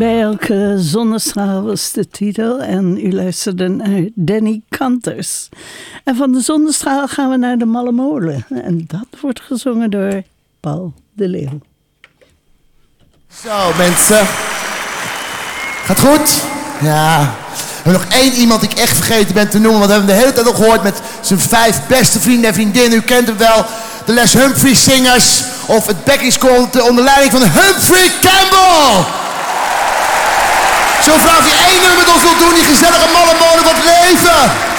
Bij elke zonnestraal was de titel en u luisterde naar Danny Kanters. En van de zonnestraal gaan we naar de Malle Molen. En dat wordt gezongen door Paul de Leeuw. Zo mensen, gaat goed? Ja. We hebben nog één iemand die ik echt vergeten ben te noemen, want we hebben hem de hele tijd al gehoord met zijn 5 beste vrienden en vriendinnen. U kent hem wel, de Les Humphries Singers of het backing squad onder leiding van Humphrey Campbell. Zo vraag je één nummer met ons wil doen, die gezellige Malle Molen van het leven.